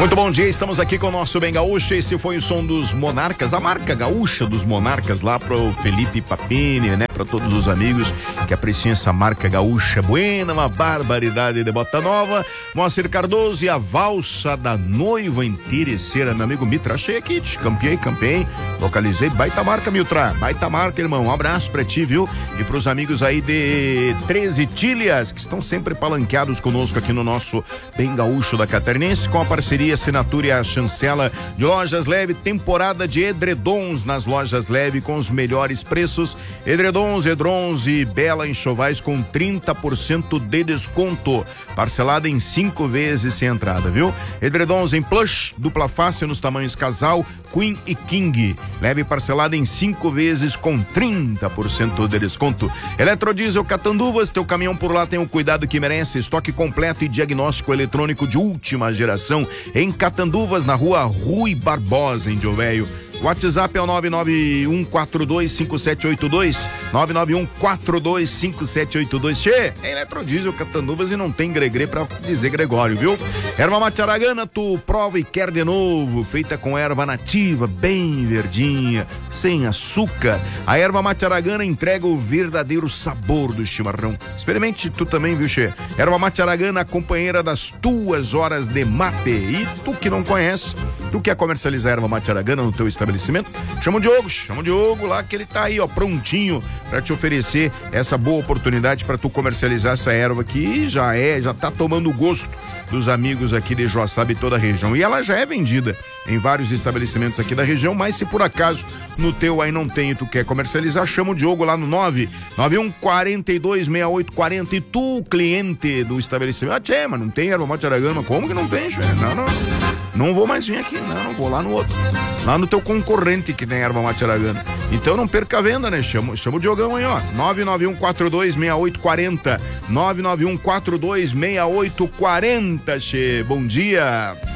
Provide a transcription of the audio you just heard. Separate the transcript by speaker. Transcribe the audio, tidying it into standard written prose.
Speaker 1: Muito bom dia, estamos aqui com o nosso Bem Gaúcho. Esse foi o som dos Monarcas, a marca gaúcha dos Monarcas, lá pro Felipe Papini, né? Para todos os amigos que apreciam essa marca gaúcha buena, uma barbaridade de bota nova. Moacir Cardoso e a valsa da noiva interesseira, meu amigo Mitra. Achei aqui, campeei, localizei. Baita marca, Mitra, baita marca, irmão. Um abraço pra ti, viu? E pros amigos aí de 13 Tilhas, que estão sempre palanqueados conosco aqui no nosso Bem Gaúcho da Catarinense, com a parceria, assinatura e a chancela de Lojas Leve, temporada de edredons nas Lojas Leve com os melhores preços. Edredons e Bela Enxovais com 30% de desconto, parcelada em 5 vezes sem entrada, viu? Edredons em plush, dupla face nos tamanhos casal, Queen e King. Leve parcelada em 5 vezes com 30% de desconto. Eletrodiesel Catanduvas, teu caminhão por lá tem o cuidado que merece. Estoque completo e diagnóstico eletrônico de última geração em Catanduvas, na rua Rui Barbosa, em Diovéio. WhatsApp é o 991425782, 991425782. Che, é Eletrodiesel Catanduvas e não tem gregre pra dizer Gregório, viu? Erva mate aragana, tu prova e quer de novo, feita com erva nativa, bem verdinha, sem açúcar. A erva mate aragana entrega o verdadeiro sabor do chimarrão. Experimente tu também, viu, Che? Erva mate aragana, companheira das tuas horas de mate. E tu que não conhece, tu quer comercializar erva mate aragana no teu estabelecimento? Chama o Diogo lá, que ele tá aí, ó, prontinho pra te oferecer essa boa oportunidade pra tu comercializar essa erva que já tá tomando gosto dos amigos aqui de Joaçaba e toda a região. E ela já é vendida em vários estabelecimentos aqui da região, mas se por acaso no teu aí não tem e tu quer comercializar, chama o Diogo lá no 991426840 e tu, cliente do estabelecimento, tchê, mas não tem erva mate aragana, como que não tem, Che? Não vou mais vir aqui, não vou lá no outro, lá no teu concorrente que tem erva mate aragana. Então não perca a venda, né? Chama o Diogão aí, ó, 991426840, 991426840, Che, bom dia.